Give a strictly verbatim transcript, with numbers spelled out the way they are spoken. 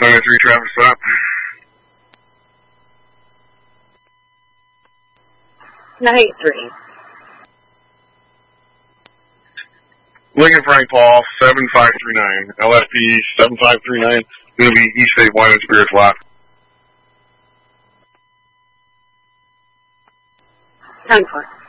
nine three traffic stop. nine three. Lincoln Frank Paul, seven five three nine. L F P seven five three nine. Going to be East State Wine and Spirits lot. ten four.